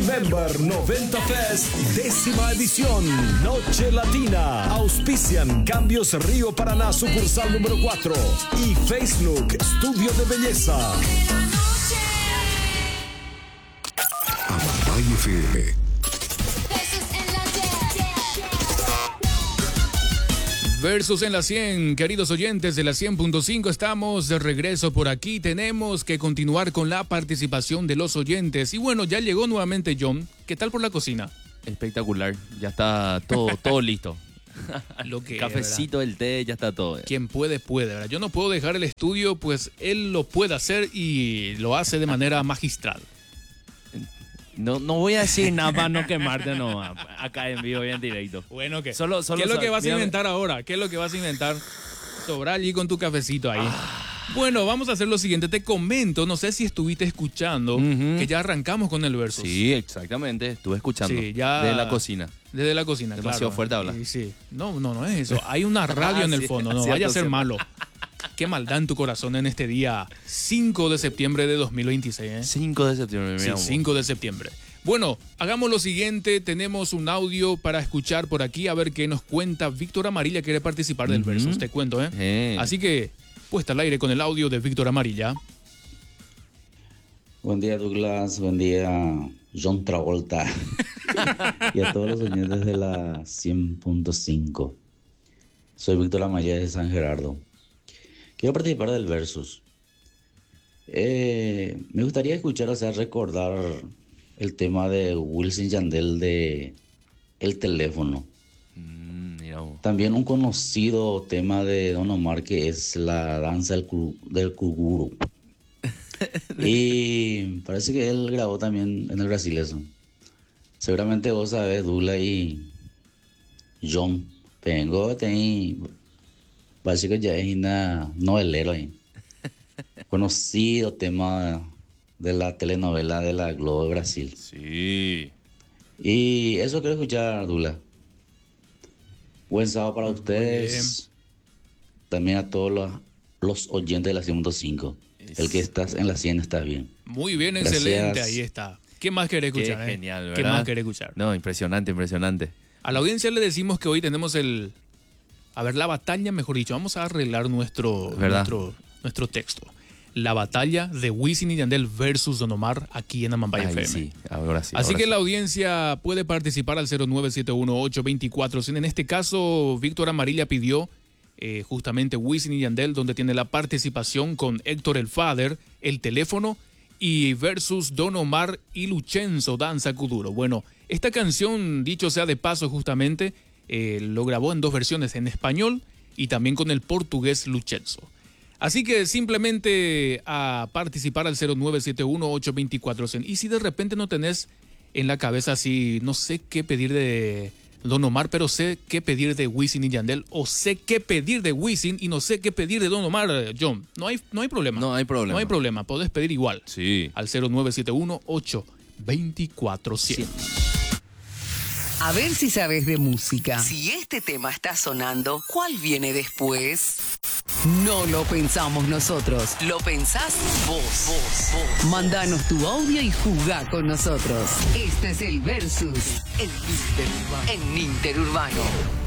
Remember 90 Fest, 10ª edición, Noche Latina. Auspician Cambios Río Paraná, sucursal número 4 y Facebook Estudio de Belleza. Amambay FM. Versus en la 100, queridos oyentes de la 100.5, estamos de regreso por aquí. Tenemos que continuar con la participación de los oyentes. Y bueno, ya llegó nuevamente John. ¿Qué tal por la cocina? Espectacular, ya está todo listo. Lo que Cafecito, el té, ya está todo. Quien puede, ¿verdad? Yo no puedo dejar el estudio, pues él lo puede hacer y lo hace de manera magistral. No voy a decir nada para no quemarte nomás. Acá en vivo y en directo. Bueno, ¿qué? Solo ¿Qué es lo que vas a inventar ahora? ¿Qué es lo que vas a inventar? Sobrar allí con tu cafecito ahí. Bueno, vamos a hacer lo siguiente. Te comento, no sé si estuviste escuchando, que ya arrancamos con el versus. Sí, exactamente. Estuve escuchando. Sí, ya. Desde la cocina. Desde la cocina, demasiado claro. fuerte habla. Sí. No es eso. Hay una radio en el fondo. No vaya a ser malo. Qué maldad en tu corazón en este día 5 de septiembre de 2026. 5 de septiembre, sí, 5 de septiembre. Bueno, hagamos lo siguiente. Tenemos un audio para escuchar por aquí. A ver qué nos cuenta. Víctor Amarilla quiere participar del versus, te cuento, Así que, puesta al aire con el audio de Víctor Amarilla. Buen día, Douglas. Buen día, John Travolta. Y a todos los oyentes de la 100.5. Soy Víctor Amarilla de San Gerardo. Quiero participar del versus. Me gustaría escuchar, recordar el tema de Wisin y Yandel de El Teléfono. También un conocido tema de Don Omar que es la danza del cuguru. Y parece que él grabó también en el Brasil eso. Seguramente vos sabés, Dula y John. Vengo, básicamente ya es una novelero ahí. Conocido tema de la telenovela de la Globo de Brasil. Sí. Y eso quiero escuchar, Dula. Buen sábado para ustedes. También a todos los oyentes de la 100.5. El que estás en la 100 está bien. Muy bien, Gracias. Excelente, ahí está. ¿Qué más querés escuchar? Qué genial, ¿verdad? ¿Qué más querés escuchar? No, impresionante. A la audiencia le decimos que hoy tenemos la batalla, mejor dicho, vamos a arreglar nuestro texto. La batalla de Wisin y Yandel versus Don Omar aquí en Amambay FM. Sí, ahora sí. Así que la audiencia puede participar al 0971-824. En este caso, Víctor Amarilla pidió justamente Wisin y Yandel, donde tiene la participación con Héctor el Father, El Teléfono, y versus Don Omar y Luchenzo, Danza Kuduro. Bueno, esta canción, dicho sea de paso, justamente lo grabó en dos versiones, en español y también con el portugués Luchenzo. Así que simplemente a participar al 0971-824. Y si de repente no tenés en la cabeza así, no sé qué pedir de Don Omar, pero sé qué pedir de Wisin y Yandel, o sé qué pedir de Wisin y no sé qué pedir de Don Omar, John, no hay problema. No hay problema. Podés pedir igual. Sí. Al 0971-824-100. A ver si sabes de música. Si este tema está sonando, ¿cuál viene después? No lo pensamos nosotros, lo pensás vos. Mándanos tu audio y jugá con nosotros. Este es el Versus en Interurbano.